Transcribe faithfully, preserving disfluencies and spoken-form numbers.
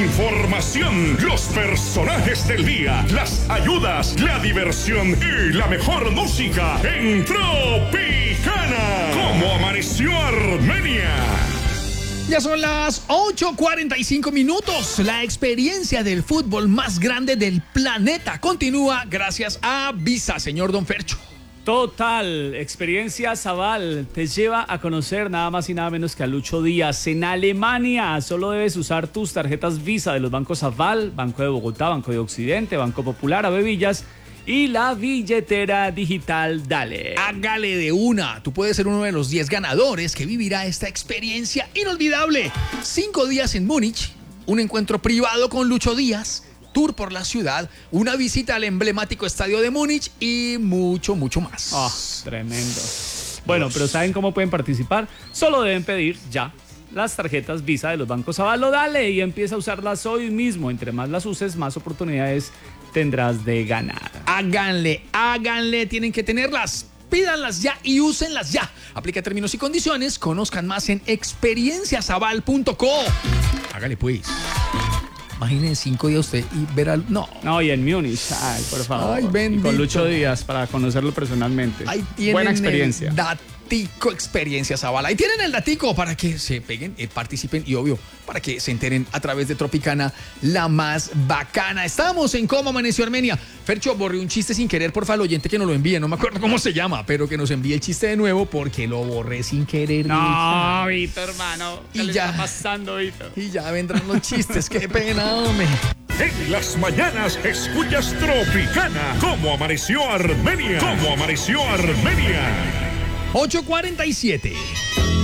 información, los personajes del día, las ayudas, la diversión y la mejor música en Tropicana. ¿Cómo amaneció Armenia? Ya son las ocho cuarenta y cinco minutos. La experiencia del fútbol más grande del planeta continúa gracias a Visa, señor Don Fercho. Total, Experiencia Zabal te lleva a conocer nada más y nada menos que a Lucho Díaz en Alemania. Solo debes usar tus tarjetas Visa de los bancos Aval, Banco de Bogotá, Banco de Occidente, Banco Popular, Avevillas y la billetera digital Dale. Hágale de una. Tú puedes ser uno de los diez ganadores que vivirá esta experiencia inolvidable. Cinco días en Múnich, un encuentro privado con Lucho Díaz, tour por la ciudad, una visita al emblemático estadio de Múnich y mucho, mucho más. Oh, tremendo. Bueno, pero ¿saben cómo pueden participar? Solo deben pedir ya las tarjetas Visa de los bancos Avalo Dale y empieza a usarlas hoy mismo. Entre más las uses, más oportunidades tendrás de ganar. Háganle, háganle, tienen que tenerlas. Pídanlas ya y úsenlas ya. Aplica términos y condiciones. Conozcan más en experiencias aval punto co. Hágale pues. Imagínense cinco días usted y ver al... No. No, y en Múnich. Ay, por favor. Ay, bendito. Y con Lucho Díaz para conocerlo personalmente. Ahí tienen buena experiencia. El datico Experiencia Zabal. Ahí tienen el datico para que se peguen, eh, participen y obvio, para que se enteren a través de Tropicana, la más bacana. Estamos en Cómo Amaneció Armenia. Fercho, borré un chiste sin querer, porfa, al oyente que nos lo envíe. No me acuerdo cómo se llama, pero que nos envíe el chiste de nuevo porque lo borré sin querer. No, Víctor, hermano. ¿Qué y le ya está pasando, Víctor? Y ya vendrán los chistes. Qué pena, hombre. En las mañanas escuchas Tropicana. ¿Cómo amaneció Armenia? ¿Cómo amaneció Armenia? ocho cuarenta y siete.